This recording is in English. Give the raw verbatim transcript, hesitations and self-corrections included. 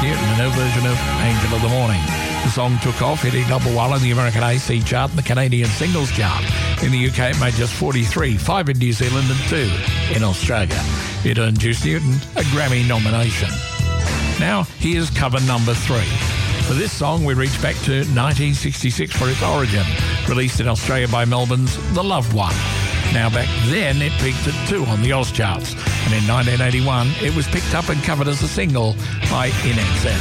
Newton, a new version of Angel of the Morning. The song took off, hitting number one on the American A C chart and the Canadian singles chart. In the U K, it made just forty-three, five in New Zealand and two in Australia. It earned Juice Newton a Grammy nomination. Now, here's cover number three. For this song, we reach back to nineteen sixty-six for its origin, released in Australia by Melbourne's The Loved One. Now, back then, it peaked at two on the Oz charts, and in nineteen eighty-one, it was picked up and covered as a single by In Excess.